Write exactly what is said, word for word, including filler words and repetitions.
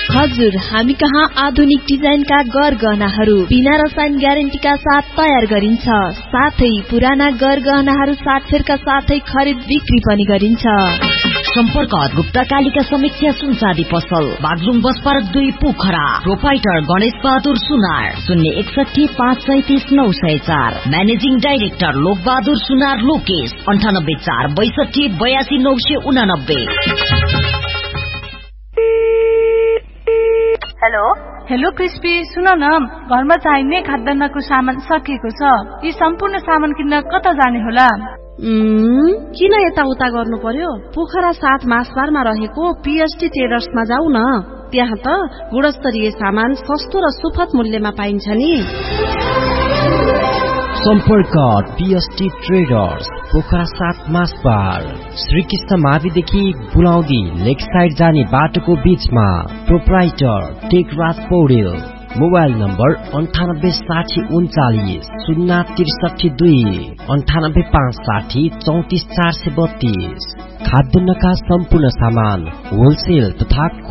हजुर, हामी कहाँ आधुनिक डिजाइनका गरगहनाहरू बिना रसायन ग्यारेन्टीका साथ तयार गरिन्छ। साथै पुराना गरगहनाहरू साटफेरका साथै खरिद बिक्री पनि गरिन्छ। सम्पर्क गुप्ता कालिका समीक्षा सुनचाँदी पसल, बागलुङ बस पार्क दुई पोखरा। प्रोपाइटर गणेश बहादुर सुनार, शून्य एकसठी पाँच सैतिस नौ सय चार। म्यानेजिङ डाइरेक्टर लोक बहादुर सुनार लोकेश, अन्ठानब्बे चार बैसठी बयासी नौ सय उनानब्बे। हेलो हेलो क्रिस्पी, सुन न, घरमा चाहिने खाद्यान्नको सामान सकिएको छ। यी सम्पूर्ण सामान किन्न कता जाने होला? किन यताउता गर्नु पर्यो? पोखरा साथ मासबारमा रहेको पीएसटी ट्रेडर्समा जाऊ न। त्यहाँ त गुणस्तरीय सामान सस्तो र सुपथ मूल्यमा पाइन्छ नि। सम्पर्क पीएसटी ट्रेडर्स, पोखरा साथ मासबार, श्रीकृष्ण माविदेखि बुलाउँदी लेक साइड जाने बाटोको बीचमा। Proprietor Tekraj Paudel. Mobile number अन्ठानब्बे साठी उन्चालिस शून्य त्रिसठी दुई, अन्ठानब्बे पाँच साठी चौतिस चार सय बत्तीस। खाद्यान्नका सम्पूर्ण सामान होलसेल तथा